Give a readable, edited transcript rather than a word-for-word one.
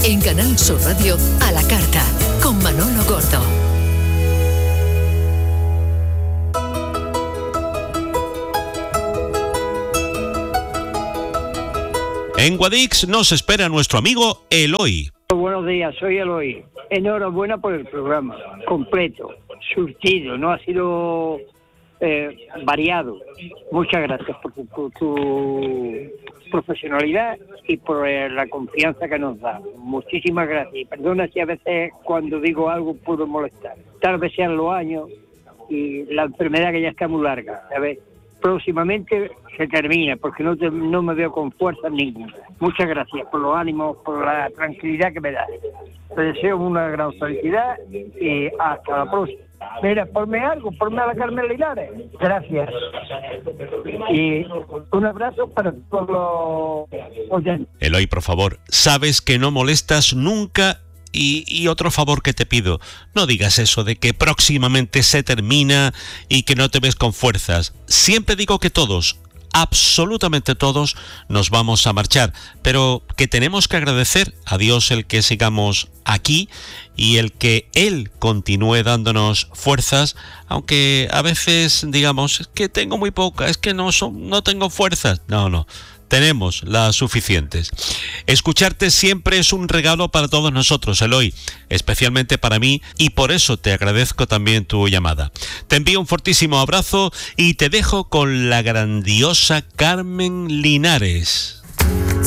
En Canal Sur Radio, a la carta, con Manolo Gordo. En Guadix nos espera nuestro amigo Eloy. Buenos días, soy Eloy. Enhorabuena por el programa, completo, surtido, no ha sido variado. Muchas gracias por tu profesionalidad y por la confianza que nos da. Muchísimas gracias. Y perdona si a veces cuando digo algo puedo molestar. Tal vez sean los años y la enfermedad que ya está muy larga, ¿sabes? Próximamente se termina porque no me veo con fuerza ninguna. Muchas gracias por los ánimos, por la tranquilidad que me da. Te deseo una gran felicidad y hasta la próxima. Mira, ponme a la Carmen Linares. Gracias. Y un abrazo para todos los oyentes. Eloy, por favor, sabes que no molestas nunca. Y otro favor que te pido, no digas eso de que próximamente se termina y que no te ves con fuerzas. Siempre digo que todos, absolutamente todos, nos vamos a marchar, pero que tenemos que agradecer a Dios el que sigamos aquí y el que Él continúe dándonos fuerzas, aunque a veces digamos, es que tengo muy poca, es que no tengo fuerzas. No. Tenemos las suficientes. Escucharte siempre es un regalo para todos nosotros, Eloy, especialmente para mí, y por eso te agradezco también tu llamada. Te envío un fortísimo abrazo y te dejo con la grandiosa Carmen Linares.